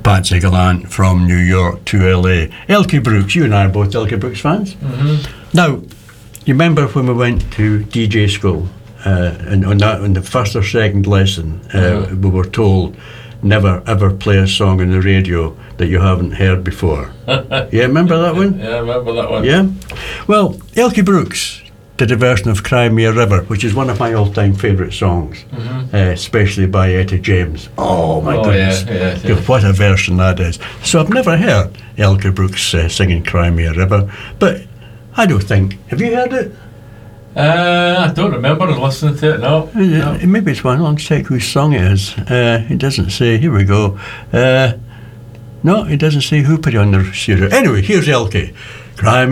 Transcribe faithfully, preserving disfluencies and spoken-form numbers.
Patsy Gallant from New York to L A. Elkie Brooks, you and I are both Elkie Brooks fans. Mm-hmm. Now, you remember when we went to D J school, uh, and on that, on the first or second lesson, uh, mm-hmm. we were told never ever play a song on the radio that you haven't heard before. Yeah, remember that one? Yeah, I remember that one. Yeah? Well, Elkie Brooks did a version of Cry Me a River, which is one of my all-time favourite songs, mm-hmm. uh, especially by Etta James. Oh, my oh, goodness. Yeah, yeah, yeah. What a version that is. So I've never heard Elkie Brooks uh, singing Cry Me a River, but I don't think... Have you heard it? Uh, I don't remember listening to it, no. no. Uh, maybe it's one. I'll check whose song it is. Uh, it doesn't say. Here we go. Uh, no, it doesn't say who put it on the C D. Anyway, here's Elkie. Cry Me